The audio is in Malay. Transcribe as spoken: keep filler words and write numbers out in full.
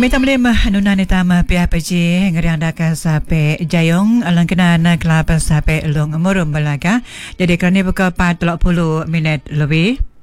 Kami tamlim nuna ni tama pia peji ngeriang daka sampai jayong alang kena nak kelapa sampai long murum balaga. Jadi kerana buka empat puluh minit lebih.